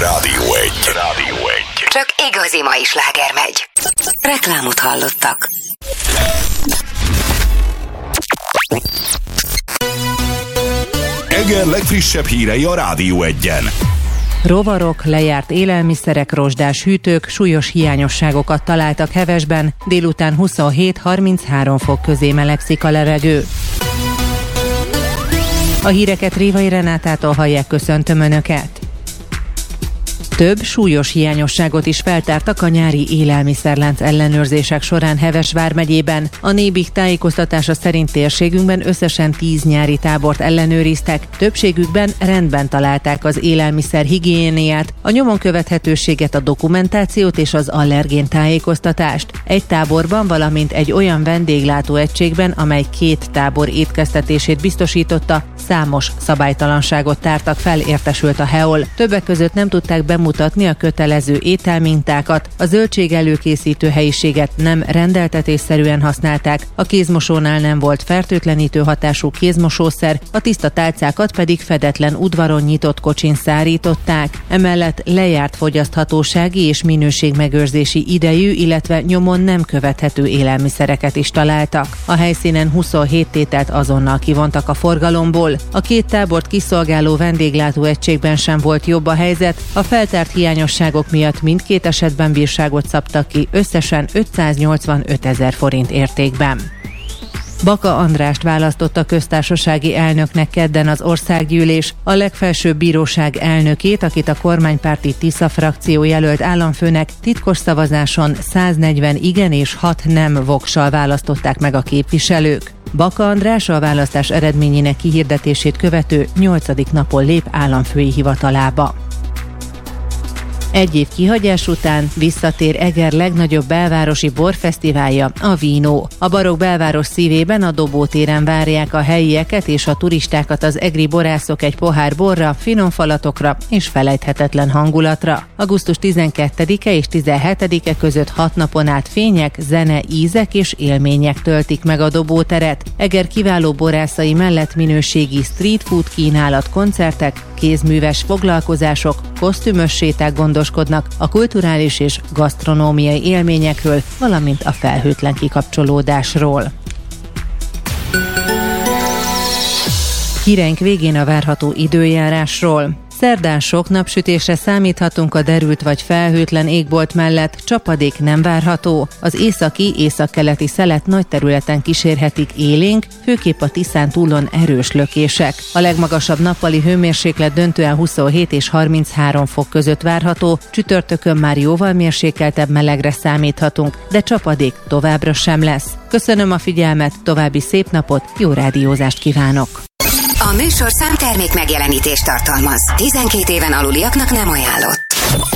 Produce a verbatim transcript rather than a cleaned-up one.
Rádió egy. Rádió egy. Csak igazi mai sláger megy. Reklámot hallottak. Eger legfrissebb hírei a Rádió egyen. Rovarok, lejárt élelmiszerek, rozsdás hűtők, súlyos hiányosságokat találtak Hevesben, délután huszonhét-harminchárom fok közé melegszik a levegő. A híreket Révai Renátától hallják, köszöntöm Önöket. Több súlyos hiányosságot is feltártak a nyári élelmiszerlánc ellenőrzések során Heves vármegyében. A Nébik tájékoztatása szerint térségünkben összesen tíz nyári tábort ellenőriztek, többségükben rendben találták az élelmiszer higiéniát, a nyomon követhetőséget, a dokumentációt és az allergén tájékoztatást. Egy táborban, valamint egy olyan vendéglátóegységben, amely két tábor étkeztetését biztosította, számos szabálytalanságot tártak fel, értesült a Heol. Többek között nem tudták bemutatni a kötelező ételmintákat, a zöldség előkészítő helyiséget nem rendeltetésszerűen használták, a kézmosónál nem volt fertőtlenítő hatású kézmosószer, a tiszta tálcákat pedig fedetlen udvaron nyitott kocsin szárították. Emellett lejárt fogyaszthatósági és minőségmegőrzési idejű, illetve nyomon nem követhető élelmiszereket is találtak. A helyszínen huszonhét tételt azonnal kivontak a forgalomból. A két tábort kiszolgáló vendéglátóegységben sem volt jobb a helyzet, a feltárt hiányosságok miatt mindkét esetben bírságot szabtak ki, összesen ötszáznyolcvanöt ezer forint értékben. Baka Andrást választotta köztársasági elnöknek kedden az országgyűlés, a legfelsőbb bíróság elnökét, akit a kormánypárti Tisza frakció jelölt államfőnek, titkos szavazáson száznegyven igen és hat nem vokszal választották meg a képviselők. Baka András a választás eredményének kihirdetését követő nyolcadik napon lép államfői hivatalába. Egy év kihagyás után visszatér Eger legnagyobb belvárosi borfesztiválja, a Vino. A barokk belváros szívében, a Dobótéren várják a helyieket és a turistákat az egri borászok egy pohár borra, finom falatokra és felejthetetlen hangulatra. augusztus tizenkettedike és tizenhetedike között hat napon át fények, zene, ízek és élmények töltik meg a Dobóteret. Eger kiváló borászai mellett minőségi street food kínálat, koncertek, kézműves foglalkozások, kosztümös séták gondoskodnak a kulturális és gasztronómiai élményekről, valamint a felhőtlen kikapcsolódásról. Híreink végén a várható időjárásról. Szerdán sok napsütésre számíthatunk a derült vagy felhőtlen égbolt mellett, csapadék nem várható. Az északi, északkeleti szelet nagy területen kísérhetik élénk, főképp a Tiszán túlon erős lökések. A legmagasabb nappali hőmérséklet döntően huszonhét és harminchárom fok között várható, csütörtökön már jóval mérsékeltebb melegre számíthatunk, de csapadék továbbra sem lesz. Köszönöm a figyelmet, további szép napot, jó rádiózást kívánok! A műsorszám termék megjelenítést tartalmaz. tizenkét éven aluliaknak nem ajánlott.